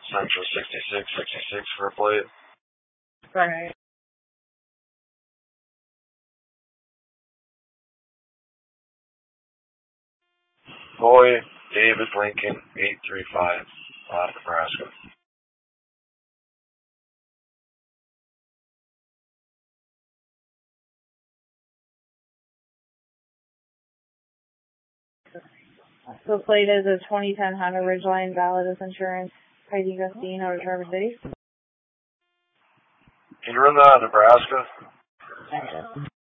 Central 6666 for a plate. Right. Boy David Lincoln 835, Nebraska. The plate is a 2010 Honda Ridgeline, valid as insurance. ID Gustine out of Traverse City. Can you run that out of Nebraska?